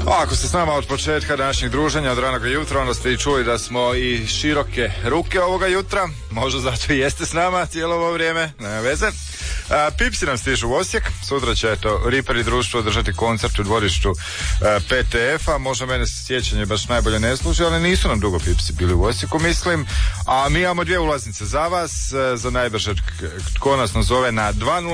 Ako ste s nama od početka današnjeg druženja od ranog jutra, onda ste i čuli da smo i široke ruke ovoga jutra. Možda zato i jeste s nama cijelo ovo vrijeme, nema veze. Pipsi nam stižu u Osijek. Sutra će Ripper i društvo održati koncert u dvorištu PTF-a. Možda mene sjećanje baš najbolje ne služi, ali nisu nam dugo Pipsi bili u Osijeku, mislim. A mi imamo 2 ulaznice za vas, za najbrže tko nas nazove na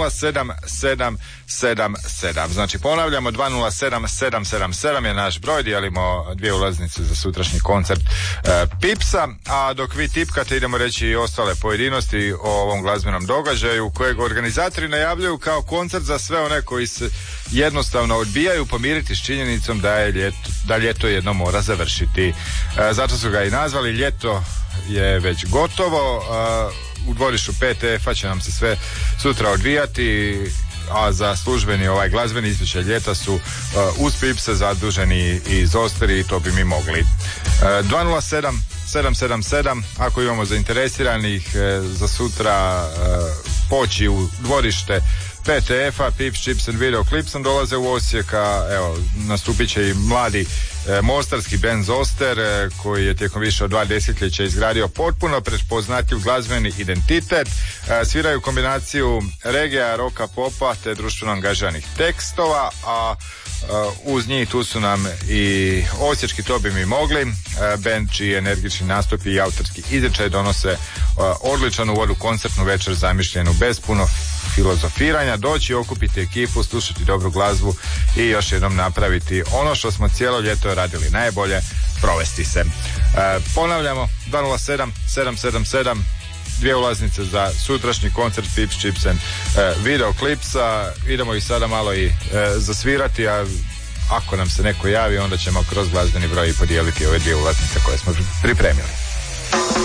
207777. Znači ponavljamo, 207777 je naš broj, dijelimo 2 ulaznice za sutrašnji koncert Pipsa. A dok vi tipkate, idemo reći i ostale pojedinosti o ovom glazbenom događaju kojeg organizatori najavljuju kao koncert za sve one koji se jednostavno odbijaju pomiriti s činjenicom da ljeto jedno mora završiti. Zato su ga i nazvali Ljeto je već gotovo. U dvorištu PTF-a će nam se sve sutra odvijati, a za službeni glazbeni izvještaj ljeta su uz Pipse zaduženi i Zosteri, i to bi mi mogli. 207777, ako imamo zainteresiranih za sutra poći u dvorište PTF-a, Pips, Chips and Video Clipsom dolaze u Osijeka. Evo, nastupit će i mladi mostarski band Zoster, koji je tijekom više od 2 desetljeća izgradio potpuno prepoznatljiv glazbeni identitet. Sviraju kombinaciju reggae, roka, popa te društveno angažiranih tekstova, a uz njih tu su nam i osječki To bi mi mogli, band čiji energični nastupi i autorski izričaj donose odličan uvod u koncertnu večer zamišljenu bez puno filozofiranja. Doći, okupiti ekipu, slušati dobru glazbu i još jednom napraviti ono što smo cijelo ljeto radili najbolje, provesti se. Ponavljamo, 207777, 2 ulaznice za sutrašnji koncert Pips, Chips and Video Clipsa. Idemo ih sada malo i zasvirati, a ako nam se neko javi, onda ćemo kroz glazbeni broj i podijeliti ove 2 ulaznice koje smo pripremili.